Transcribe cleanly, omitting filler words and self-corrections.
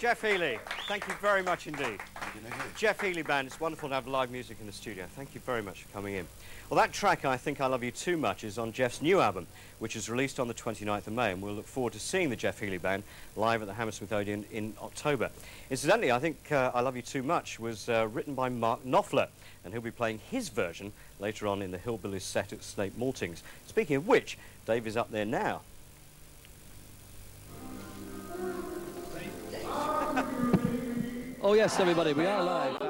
Jeff Healey, thank you very much indeed. Jeff Healey Band, it's wonderful to have live music in the studio. Thank you very much for coming in. Well, that track, I Think I Love You Too Much, is on Jeff's new album, which is released on the 29th of May, and we'll look forward to seeing the Jeff Healey Band live at the Hammersmith Odeon in October. Incidentally, I Think I Love You Too Much was written by Mark Knopfler, and he'll be playing his version later on in the Hillbillies set at Snape Maltings. Speaking of which, Dave is up there now. Oh yes, everybody, we are live.